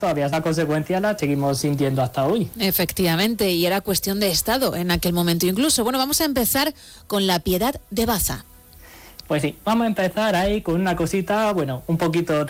todavía esa consecuencia la seguimos sintiendo hasta hoy. Efectivamente, y era cuestión de Estado en aquel momento incluso. Bueno, vamos a empezar con la Piedad de Baza. Pues sí, vamos a empezar ahí con una cosita, bueno, un poquito